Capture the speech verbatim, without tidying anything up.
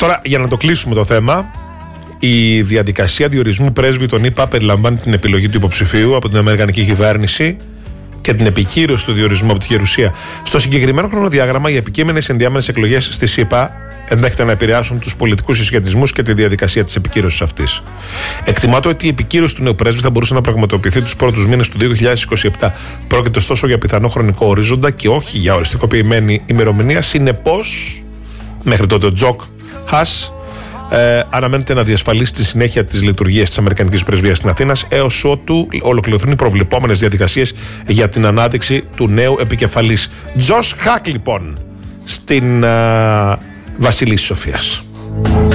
Τώρα, για να το κλείσουμε το θέμα, η διαδικασία διορισμού πρέσβη των ΗΠΑ περιλαμβάνει την επιλογή του υποψηφίου από την Αμερικανική κυβέρνηση και την επικύρωση του διορισμού από τη Γερουσία. Στο συγκεκριμένο χρονοδιάγραμμα, οι επικείμενες ενδιάμενες εκλογές στις ΗΠΑ ενδέχεται να επηρεάσουν τους πολιτικούς συσχετισμούς και τη διαδικασία της επικύρωσης αυτής. Εκτιμάται ότι η επικύρωση του νέου πρέσβη θα μπορούσε να πραγματοποιηθεί τους πρώτους μήνες του δύο χιλιάδες είκοσι επτά. Πρόκειται ωστόσο για πιθανό χρονικό ορίζοντα και όχι για οριστικοποιημένη ημερομηνία. Συνεπώς, μέχρι τότε ο Τζοκ Χας ε, αναμένεται να διασφαλίσει τη συνέχεια της λειτουργίας της Αμερικανικής Πρεσβείας στην Αθήνα έως ότου ολοκληρωθούν οι προβλεπόμενες διαδικασίες για την ανάδειξη του νέου επικεφαλής. Τζος Χακ, λοιπόν, στην ε, Βασιλής Σοφίας.